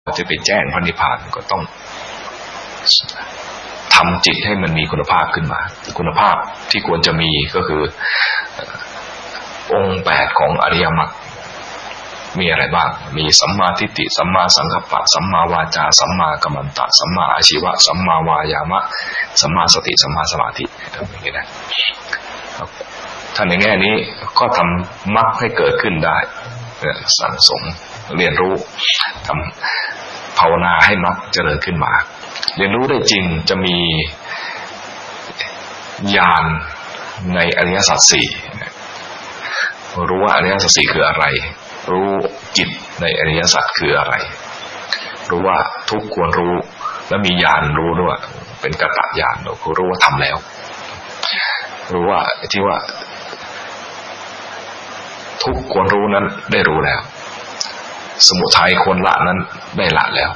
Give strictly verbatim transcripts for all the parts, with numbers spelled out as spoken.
จะไปแจ้งพระนิพพานก็ต้องทำจิตให้มันมีคุณภาพขึ้นมาคุณภาพที่ควรจะมีก็คือองค์แปดของอริยมรรคมีอะไรบ้างมีสัมมาทิฏฐิสัมมาสังกัปปะสัมมาวาจาสัมมากัมมันตะสัมมาอาชีวะสัมมาวายามะสัมมาสติสัมมาสมาธิอย่างนี้นะท่านในแง่นี้ก็ทำมรรคให้เกิดขึ้นได้สั่งสมเรียนรู้ทำภาวนาให้มรรคเจริญขึ้นมาเรียนรู้ได้จริงจะมีญาณในอริยสัจสี่รู้ว่าอริยสัจสี่คืออะไรรู้จิตในอริยสัจคืออะไรรู้ว่าทุกข์ควรรู้และมีญาณรู้ด้วยเป็นกัตตะญาณเราคือรู้ว่าทำแล้วรู้ว่าที่ว่าทุกข์ควรรู้นั้นได้รู้แล้วสมุทัยควรละนั้นได้ละแล้ว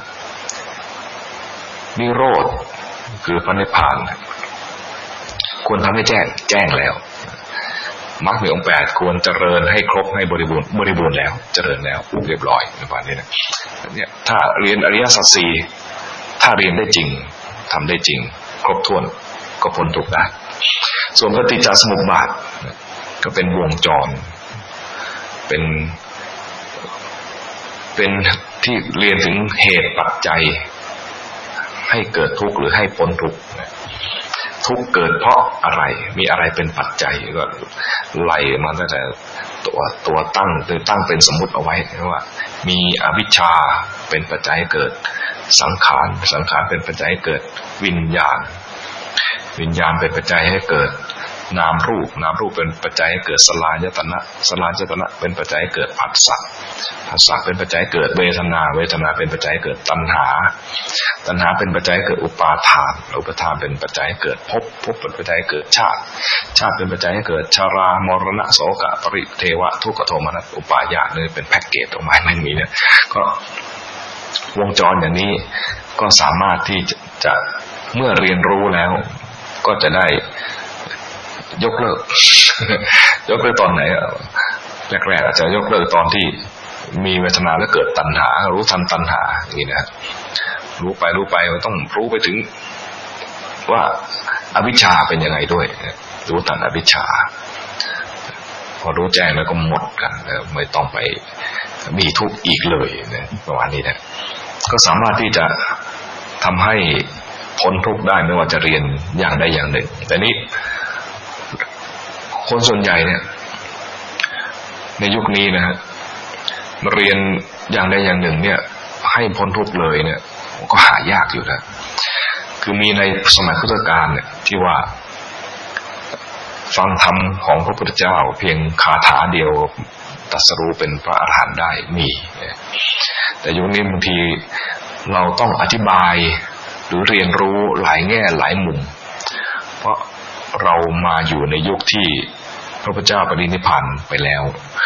นิโรธคือพระนิพพานควรทำให้แจ้งแจ้งแล้วมรรคมีองค์แปดควรเจริญให้ครบให้บริบูรณ์บริบูรณ์แล้วเจริญแล้วเรียบร้อยในป่านนี้นะเนี่ยถ้าเรียนอริยสัจสี่ถ้าเรียนได้จริงทำได้จริงครบถ้วนก็พ้นทุกข์ได้ส่วนปฏิจจสมุปบาทก็เป็นวงจรเป็นเป็นที่เรียนถึงเหตุปัจจัยให้เกิดทุกข์หรือให้พ้นทุกข์ทุกข์เกิดเพราะอะไรมีอะไรเป็นปัจจัยก็ไล่มาตั้งแต่ตัวตัวตั้งตัวตั้งเป็นสมมุติเอาไว้ว่ามีอวิชชาเป็นปัจจัยให้เกิดสังขารสังขารเป็นปัจจัยให้เกิดวิญญาณวิญญาณเป็นปัจจัยให้เกิดนามรูปนามรูปเป็นปัจจัยให้เกิดสลายตนะสลายตนะเป็นปัจจัยให้เกิดผัสสะผัสสะเป็นปัจจัยให้เกิดเวทนาเวทนาเป็นปัจจัยให้เกิดตัณหาตัณหาเป็นปัจจัยให้เกิดอุปาทานอุปาทานเป็นปัจจัยให้เกิดภพภพเป็นปัจจัยให้เกิดชาติชาติเป็นปัจจัยให้เกิดชรามรณะโศกะปริเทวะทุกขโทมนัสอุปาญาตนี่เป็นแพ็กเกจออกมาไม่มีเนี่ยก็วงจรอย่างนี้ก็สามารถที่จะเมื่อเรียนรู้แล้วก็จะได้ยกเลิกยกเลิกตอนไหนแรกๆอาจจะยกเลิกตอนที่มีเวทนาแล้วเกิดตัณหารู้ทันตัณหาอย่างนี้นะรู้ไปรู้ไปมันต้องรู้ไปถึงว่าอวิชชาเป็นยังไงด้วยรู้ทันอวิชชาพอรู้แจ้งแล้วก็หมดกันไม่ต้องไปมีทุกข์อีกเลยนะประมาณนี้นะก็สามารถที่จะทำให้พ้นทุกข์ได้ไม่ว่าจะเรียนอย่างใดอย่างหนึ่งแต่นี้คนส่วนใหญ่เนี่ยในยุคนี้นะฮะเรียนอย่างใดอย่างหนึ่งเนี่ยให้พ้นทุกข์เลยเนี่ยก็หายากอยู่นะคือมีในสมัยพุทธกาลเนี่ยที่ว่าฟังธรรมของพระพุทธเจ้าเพียงคาถาเดียวตรัสรู้เป็นพระอรหันต์ได้มีแต่ยุคนี้บางทีเราต้องอธิบายหรือเรียนรู้หลายแง่หลายมุมเพราะเรามาอยู่ในยุคที่พระพุทธเจ้าปรินิพพานไปแล้ว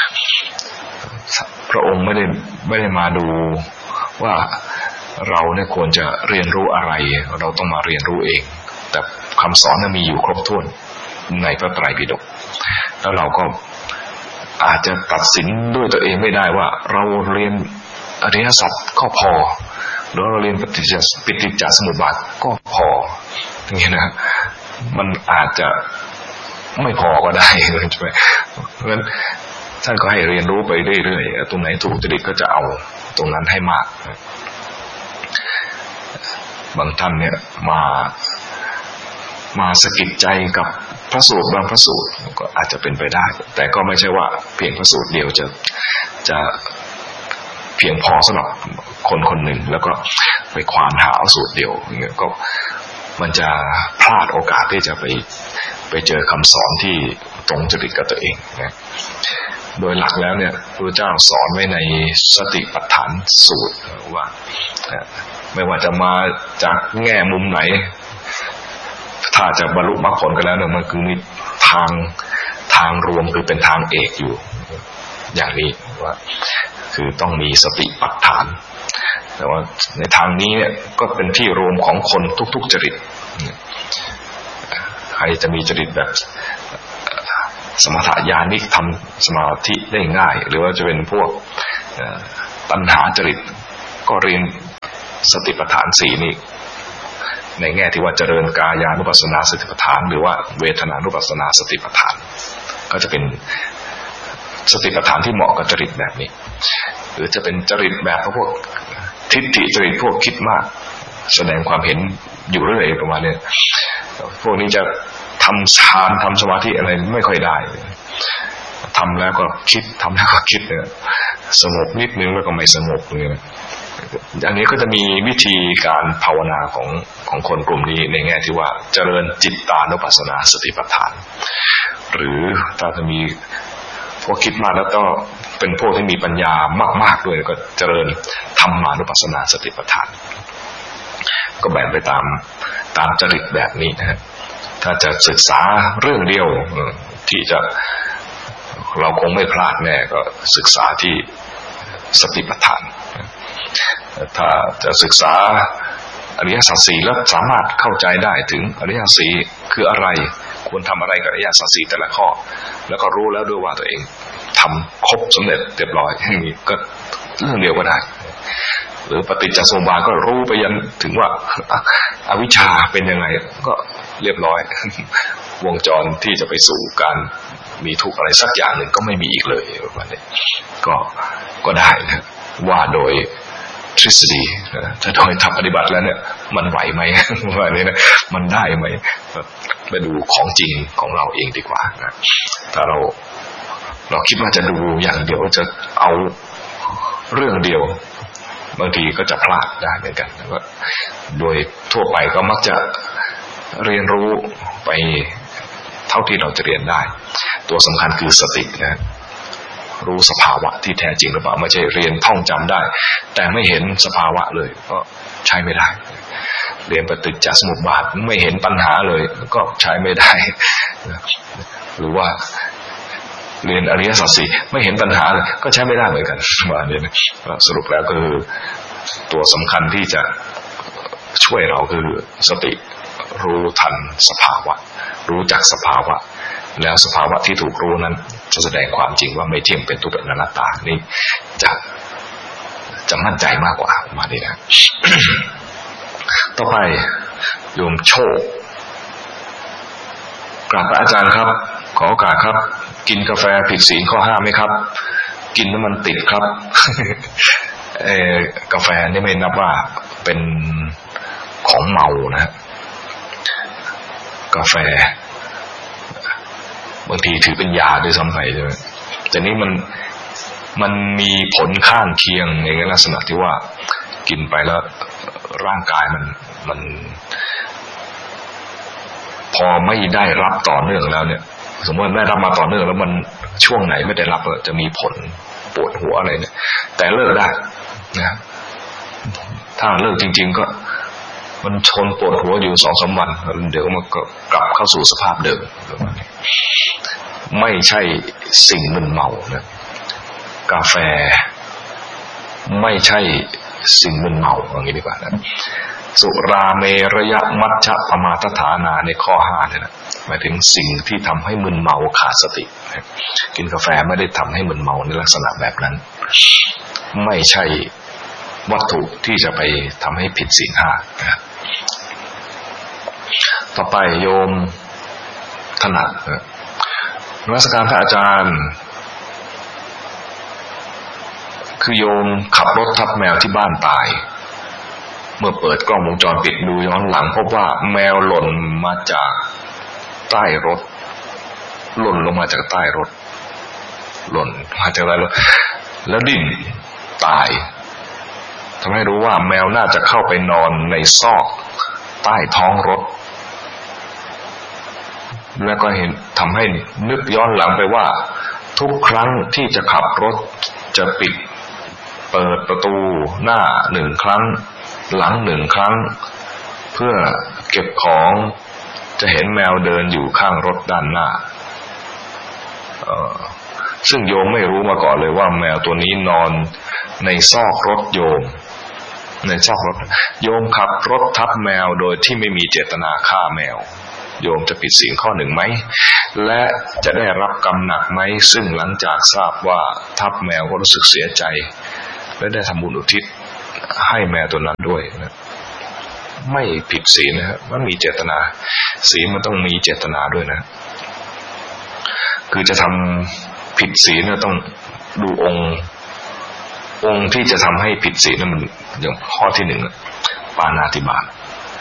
พระองค์ไม่ได้ไม่ได้มาดูว่าเราเนี่ยควรจะเรียนรู้อะไรเราต้องมาเรียนรู้เองแต่คำสอนมีอยู่ครบถ้วนในพระไตรปิฎกแล้วเราก็อาจจะตัดสินด้วยตัวเองไม่ได้ว่าเราเรียนอริยสัจก็พอหรือเราเรียนปฏิจจปฏิจจสมุปบาทก็พออย่างเงี้ยนะมันอาจจะไม่พอก็ได้ใช่ไหมเพราะฉะนั้นท่านก็ให้เรียนรู้ไปเรื่อยๆตรงไหนถูกจริตก็จะเอาตรงนั้นให้มากบางท่านเนี่ยมามาสะกิดใจกับพระสูตรบางพระสูตรก็อาจจะเป็นไปได้แต่ก็ไม่ใช่ว่าเพียงพระสูตรเดียวจะจะเพียงพอสำหรับคนคนหนึ่งแล้วก็ไปควานหาสูตรเดียวอย่างเงี้ยก็มันจะพลาดโอกาสที่จะไปไปเจอคำสอนที่ตรงจริตกับตัวเองนะโดยหลักแล้วเนี่ยพระเจ้าสอนไว้ในสติปัฏฐานสูตรว่าไม่ว่าจะมาจากแง่มุมไหนถ้าจะบรรลุมรรคผลกันแล้วเนี่ยมันคือมีทางทางรวมคือเป็นทางเอกอยู่อย่างนี้ว่าคือต้องมีสติปัฏฐานแต่ว่าในทางนี้เนี่ยก็เป็นที่รวมของคนทุกๆจริตใครจะมีจริตแบบสมถะญาณิกทำสมาธิได้ง่ายหรือว่าจะเป็นพวกตัณหาจริตก็เรียนสติปัฏฐานสี่นี่ในแง่ที่ว่าเจริญกายานุปัสสนาสติปัฏฐานหรือว่าเวทนานุปัสสนาสติปัฏฐานก็จะเป็นสติปัฏฐานที่เหมาะกับจริตแบบนี้หรือจะเป็นจริตแบบพวกทิฏฐิจริตพวกคิดมากแสดงความเห็นอยู่เรื่อยประมาณนี้พวกนี้จะทำฌานทำสมาธิอะไรไม่ค่อยได้ทำแล้วก็คิดทำแล้วก็คิดเนี่ยสงบนิดนึงแล้วก็ไม่สงบเลยอันนี้ก็จะมีวิธีการภาวนาของของคนกลุ่มนี้ในแง่ที่ว่าเจริญจิตตานุปัสสนาสติปัฏฐานหรือถ้าจะมีพวกคิดมากแล้วก็เป็นพวกที่มีปัญญามากๆด้วยก็เจริญธรรมานุปัสสนาสติปัฏฐานก็แบ่งไปตามตามจริตแบบนี้นะฮะถ้าจะศึกษาเรื่องเดียวที่จะเราคงไม่พลาดแน่ก็ศึกษาที่สติปัฏฐานถ้าจะศึกษาอริยสัจสี่แล้วสามารถเข้าใจได้ถึงอริยสัจสี่คืออะไรควรทำอะไรกับอริยสัจสี่แต่ละข้อแล้วก็รู้แล้วด้วยว่าตัวเองทำครบสำเร็จเรียบร้อยอย่างนี้ก็เรื่องเดียวก็ได้หรือปฏิจจสมุปบาทก็รู้ไปยันถึงว่าอวิชชาเป็นยังไงก็เรียบร้อยวงจรที่จะไปสู่การมีทุกข์อะไรสักอย่างหนึ่งก็ไม่มีอีกเลยประมาณนี้ก็ก็ได้นะว่าโดยทฤษฎีถ้าโดยทำปฏิบัติแล้วเนี่ยมันไหวไหมว่านี้นะมันได้ไหมไปดูของจริงของเราเองดีกว่านะถ้าเราเราคิดว่าจะดูอย่างเดียวจะเอาเรื่องเดียวบางทีก็จะพลาดได้เหมือนกันแต่ว่าโดยทั่วไปก็มักจะเรียนรู้ไปเท่าที่เราจะเรียนได้ตัวสำคัญคือสตินะรู้สภาวะที่แท้จริงหรือเปล่าไม่ใช่เรียนท่องจำได้แต่ไม่เห็นสภาวะเลยก็ใช้ไม่ได้เรียนปฏิจจสมุปบาทไม่เห็นปัญหาเลยก็ใช้ไม่ได้หรือว่าเรียนอริยสัจสี่ไม่เห็นปัญหาเลยก็ใช้ไม่ได้เหมือนกันว่าเนี่ยนะสรุปแล้วก็คือตัวสำคัญที่จะช่วยเราคือสติรู้ทันสภาวะรู้จักสภาวะแล้วสภาวะที่ถูกรู้นั้นจะแสดงความจริงว่าไม่เที่ยงเป็นทุกข์เป็นอนัตตานี่จะจะมั่นใจมากกว่ามาดีนะ ต่อไปโยมโชคกราบพระอาจารย์ครับขอโอกาสครับกินกาแฟผิดศีลข้อห้าไหมครับกินแล้วมันติดครับ เอ่อกาแฟนี่ไม่นับว่าเป็นของเมานะกาแฟบางทีถือเป็นยาด้วยซ้ำไปใช่ไหมแต่นี้มันมันมีผลข้างเคียงในลักษณะที่ว่ากินไปแล้วร่างกายมันมันพอไม่ได้รับต่อเนื่องแล้วเนี่ยสมมติได้รับมาต่อเนื่องแล้วมันช่วงไหนไม่ได้รับจะมีผลปวดหัวอะไรเนี่ยแต่เลิกได้นะถ้าเลิกจริงๆก็มันชนปวดหัวอยู่สองสามวันเดี๋ยวมันก็กลับเข้าสู่สภาพเดิมไม่ใช่สิ่งมึนเมานะกาแฟไม่ใช่สิ่งมึนเมาอย่างนี้ดีกว่านะสุราเมรยะมัชฌะปมาทฐานาในข้อห้าเนี่ยนะหมายถึงสิ่งที่ทำให้มึนเมาขาดสติกินกาแฟไม่ได้ทำให้มึนเมาในลักษณะแบบนั้นไม่ใช่วัตถุที่จะไปทำให้ผิดศีลห้าต่อไปโยมถนัดนมัสการพระอาจารย์คือโยมขับรถทับแมวที่บ้านตายเมื่อเปิดกล้องวงจรปิดดูย้อนหลังพบว่าแมวหล่นมาจากใต้รถหล่นลงมาจากใต้รถหล่นมาจากใต้รถแล้วดิ้นตายทำให้รู้ว่าแมวน่าจะเข้าไปนอนในซอกใต้ท้องรถแล้วก็เห็นทำให้นึกย้อนหลังไปว่าทุกครั้งที่จะขับรถจะปิดเปิดประตูหน้าหนึ่งครั้งหลังหนึ่งครั้งเพื่อเก็บของจะเห็นแมวเดินอยู่ข้างรถด้านหน้าซึ่งโยมไม่รู้มาก่อนเลยว่าแมวตัวนี้นอนในซอกรถโยมในซอกรถโยมขับรถทับแมวโดยที่ไม่มีเจตนาฆ่าแมวโยมจะผิดศีลข้อหนึ่งไหมและจะได้รับกรรมหนักไหมซึ่งหลังจากทราบว่าทับแมวก็รู้สึกเสียใจและได้ทำบุญอุทิศให้แมวตัวนั้นด้วยนะไม่ผิดศีลนะฮะมันมีเจตนาศีลมันต้องมีเจตนาด้วยนะคือจะทำผิดศีลเนี่ยต้องดูองค์องค์ที่จะทำให้ผิดศีลนั้นมันอย่างข้อที่หนึ่งปาณาติบาต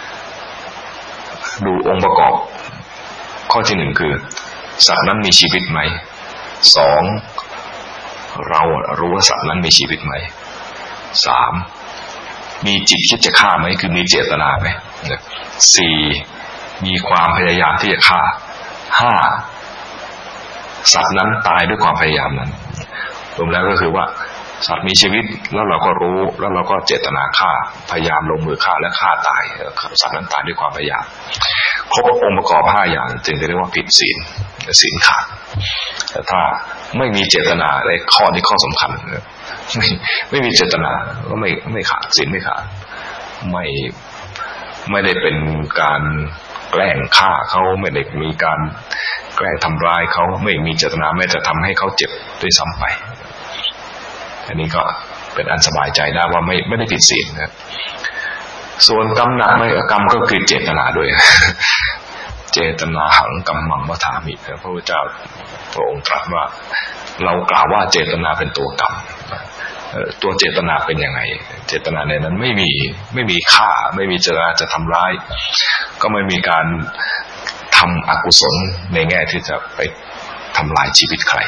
ดูองค์ประกอบข้อที่หนึ่งคือสัตว์นั้นมีชีวิตไหมสองเรารู้ว่าสัตว์นั้นมีชีวิตไหมสามมีจิตคิดจะฆ่าไหมคือมีเจตนาไหมสี่มีความพยายามที่จะฆ่าห้าสัตว์นั้นตายด้วยความพยายามนั้นรวมแล้วก็คือว่าสัตว์มีชีวิตแล้วเราก็รู้แล้วเราก็เจตนาฆ่าพยายามลงมือฆ่าและฆ่าตายสัตว์นั้นตายด้วยความพยายามครบองค์ประกอบห้าอย่างจึงจะเรียกว่าผิดศีลศีลขาดแต่ถ้าไม่มีเจตนาในข้อนี้ข้อสำคัญไม่ไม่มีเจตนาก็ไม่ไม่ขาดศีลไม่ขาดไม่ไม่ได้เป็นการแกล้งฆ่าเขาไม่ได้มีการแกล้งทำร้ายเขาไม่มีเจตนาแม้จะทำให้เขาเจ็บด้วยซ้ำไปอันนี้ก็เป็นอันสบายใจได้ว่าไม่ไม่ได้ผิดศีลนะส่วนกรรมหนักไม่กรรมก็คือเจตนาด้วยเจตนาหังกัมมังมัฏฐามิพระพุทธเจ้าพระองค์ตรัสว่าเรากล่าวว่าเจตนาเป็นตัวกรรมตัวเจตนาเป็นยังไงเจตนาในนั้นไม่มีไม่มีฆ่าไม่มีเจตนาจะทำร้ายก็ไม่มีการทำอกุศลในแง่ที่จะไปทำลายชีวิตใคร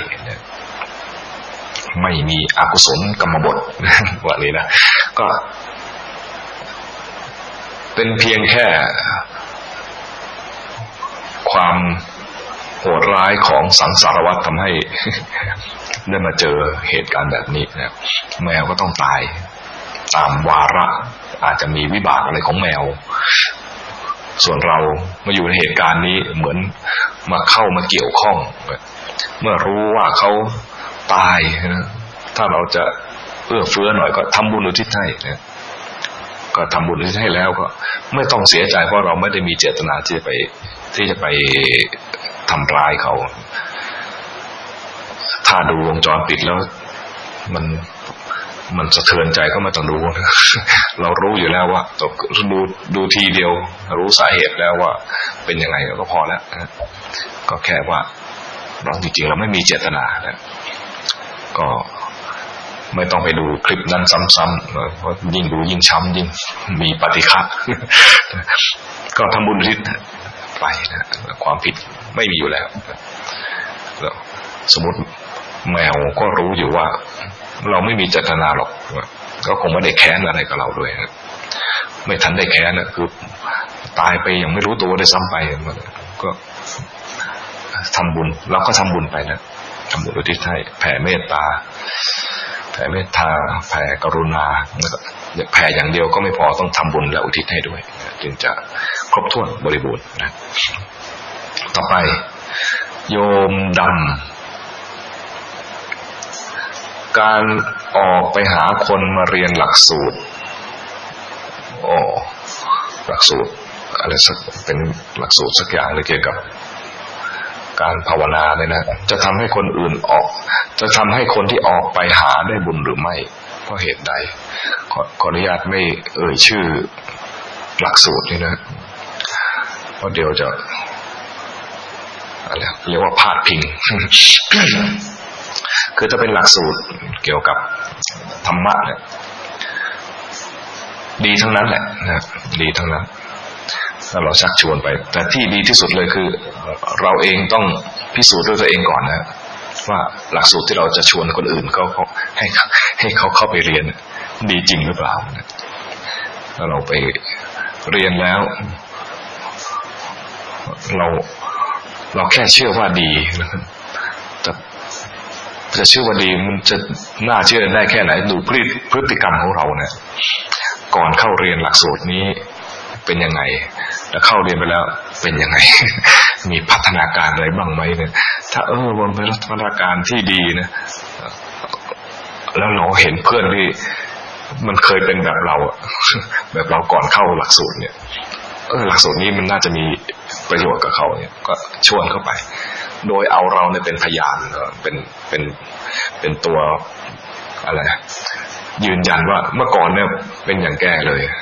ไม่มีอกุศลกรรมบทว่านี้นะก็เป็นเพียงแค่ความโหดร้ายของสังสารวัฏทำให้ได้มาเจอเหตุการณ์แบบนี้นะแมวก็ต้องตายตามวาระอาจจะมีวิบากอะไรของแมวส่วนเรามาอยู่ในเหตุการณ์นี้เหมือนมาเข้ามาเกี่ยวข้องเมื่อรู้ว่าเขาตายนะถ้าเราจะเอื้อเฟื้อหน่อยก็ทำบุญอุทิศให้นะก็ทำบุญอุทิศให้แล้วก็ไม่ต้องเสียใจเพราะเราไม่ได้มีเจตนาที่จะไปที่จะไปทำร้ายเขาถ้าดูวงจรปิดแล้วมันมันสะเทือนใจก็ไม่ต้องดูนะเรารู้อยู่แล้วว่าดูดูทีเดียวรู้สาเหตุแล้วว่าเป็นยังไงก็พอแล้วนะก็แค่ว่าเราจริงๆเราไม่มีเจตนานะก็ไม่ต้องไปดูคลิปนั้นซ้ำๆเพราะยิ่งดูยิ่งช้ำยิ่งมีปฏิฆะก็ทำบุญอุทิศไปนะความผิดไม่มีอยู่แล้วสมมติแมวก็รู้อยู่ว่าเราไม่มีเจตนาหรอกก็คงไม่ได้แค้นอะไรกับเราด้วยนะไม่ทันได้แค้นนะคือตายไปยังไม่รู้ตัวได้ซ้ำไปก็ทำบุญเราก็ทำบุญไปนะทำบุญอุทิศให้แผ่เมตตาแผ่เมตตาแผ่กรุณาแล้วก็แผ่อย่างเดียวก็ไม่พอต้องทำบุญและอุทิศให้ด้วยจึงจะครบถ้วนบริบูรณ์นะต่อไปโยมดำการออกไปหาคนมาเรียนหลักสูตรอ๋อหลักสูตรอะไรสักเป็นหลักสูตรสักอย่างเลยเกี่ยวกับการภาวนาเลยนะจะทำให้คนอื่นออกจะทำให้คนที่ออกไปหาได้บุญหรือไม่เพราะเหตุใดขอขออนุญาตไม่เอ่ยชื่อหลักสูตรนี่นะเพราะเดี๋ยวจะอะไรเรียกว่าพาดพิง คือจะเป็นหลักสูตรเกี่ยวกับธรรมะเนี่ยดีทั้งนั้นแหละนะดีทั้งนั้นถ้าเราชักชวนไปแต่ที่ดีที่สุดเลยคือเราเองต้องพิสูจน์ด้วยตัวเองก่อนนะว่าหลักสูตรที่เราจะชวนคนอื่นเขาเขาให้ให้เขาเข้าไปเรียนดีจริงหรือเปล่าถ้าเราไปเรียนแล้วเราเราแค่เชื่อว่าดีนะครับจะจะเชื่อว่าดีมันจะน่าเชื่อได้แค่ไหนดูพฤติพฤติกรรมของเราเนี่ยก่อนเข้าเรียนหลักสูตรนี้เป็นยังไงแล้วเข้าเรียนไปแล้วเป็นยังไงมีพัฒนาการอะไรบ้างไหมเนี่ยถ้าเออมันเป็นพัฒนาการที่ดีนะแล้วเราเห็นเพื่อนที่มันเคยเป็นแบบเราแบบเราก่อนเข้าหลักสูตรเนี่ยเออหลักสูตรนี้มันน่าจะมีประโยชน์กับเขาเนี่ยก็ชวนเข้าไปโดยเอาเราเนี่ยเป็นพยานเป็นเป็นเป็นตัวอะไรยืนยันว่าเมื่อก่อนเนี่ยเป็นอย่างแกเลย